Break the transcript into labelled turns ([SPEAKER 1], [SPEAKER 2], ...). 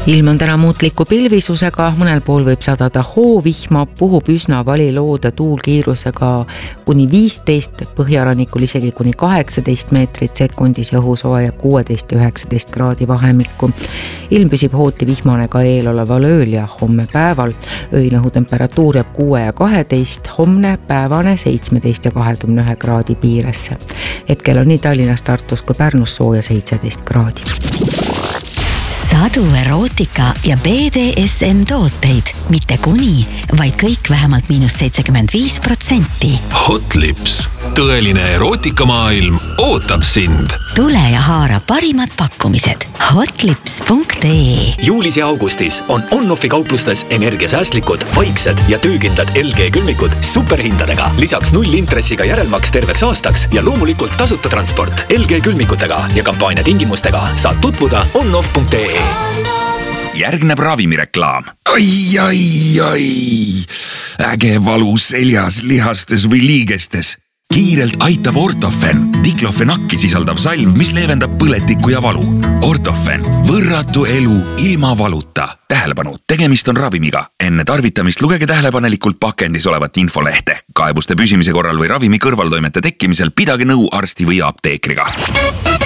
[SPEAKER 1] Ilm on täna muutliku pilvisusega, mõnel pool võib sadada hoovihma, puhub üsna valiloode tuulkiirusega kuni 15, põhjarannikul isegi kuni 18 meetrit sekundis ja õhusooja 16 ja 19 kraadi vahemikku. Ilm püsib hooti vihmane ka eeloleval ööl ja homme päeval. Öine õhutemperatuur jääb 6 ja 12, homne päevane 17 ja 21 kraadi piiresse. Hetkel on nii Tallinnas, Tartus kui Pärnus sooja 17 kraadi.
[SPEAKER 2] Sadu erootika ja BDSM tooteid, mitte kuni, vaid kõik vähemalt -75%.
[SPEAKER 3] Hotlips, tõeline erootikamaailm ootab sind.
[SPEAKER 2] Tule ja haara parimad pakkumised hotlips.ee.
[SPEAKER 4] Juulis ja augustis on On-Offi kauplustes energiasäästlikud, vaiksed ja töökindlad LG külmikud superhindadega. Lisaks 0 intressiga järelmaks terveks aastaks ja loomulikult tasuta transport LG külmikutega ja kampaania tingimustega saad tutvuda onoff.ee.
[SPEAKER 5] Järgneb ravimireklaam. Ai. Äge valu seljas, lihastes või liigestes. Kiirelt aitab Ortofen, diklofenakki sisaldav salv, mis leevendab põletikku ja valu. Ortofen, võrratu elu ilma valuta. Tähelepanu, tegemist on ravimiga. Enne tarvitamist lugege tähelepanelikult pakendis olevat infolehte. Kaebuste püsimise korral või ravimi kõrvaltoimete tekkimisel pidage nõu arsti või apteekriga.